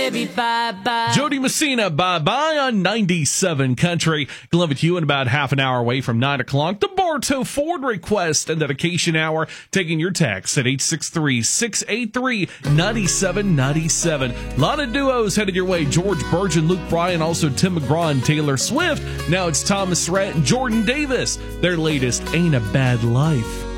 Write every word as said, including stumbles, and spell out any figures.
baby, bye-bye. Jody Messina, bye-bye on ninety-seven Country. Delivered to you in about half an hour away from nine o'clock. The Bartow Ford Request and Dedication Hour. Taking your text at eight six three, six eight three, nine seven nine seven. A lot of duos headed your way. George Burgeon, Luke Bryan, also Tim McGraw and Taylor Swift. Now it's Thomas Rhett and Jordan Davis. Their latest, Ain't a Bad Life.